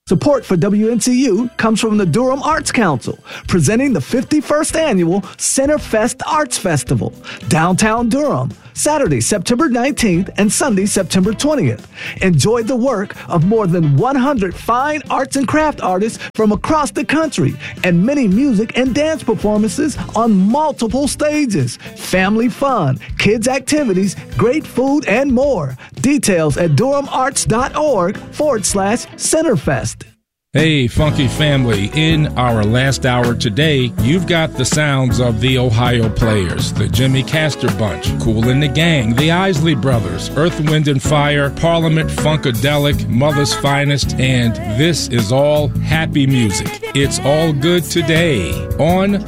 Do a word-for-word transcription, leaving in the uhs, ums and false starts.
Support for W N C U comes from the Durham Arts Council, presenting the fifty-first Annual Centerfest Arts Festival, downtown Durham, Saturday, September nineteenth and Sunday, September twentieth. Enjoy the work of more than one hundred fine arts and craft artists from across the country and many music and dance performances on multiple stages. Family fun, kids activities, great food, and more. Details at durhamarts.org forward slash Centerfest. Hey, Funky Family, in our last hour today, you've got the sounds of the Ohio Players, the Jimmy Castor Bunch, Kool and the Gang, the Isley Brothers, Earth, Wind and Fire, Parliament Funkadelic, Mother's Finest, and this is all happy music. It's all good today on